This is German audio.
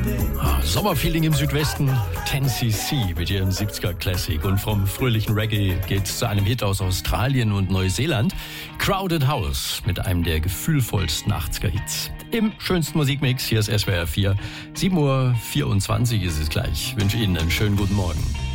Sommerfeeling im Südwesten, 10cc mit ihrem 70er Classic. Und vom fröhlichen Reggae geht's zu einem Hit aus Australien und Neuseeland. Crowded House mit einem der gefühlvollsten 80er-Hits. Im schönsten Musikmix, hier ist SWR 4. 7:24 Uhr ist es gleich. Ich wünsche Ihnen einen schönen guten Morgen.